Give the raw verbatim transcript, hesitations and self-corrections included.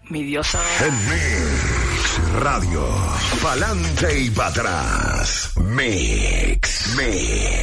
Mi diosa. En Mix Radio. Pa'lante y para atrás. Mix. Mix.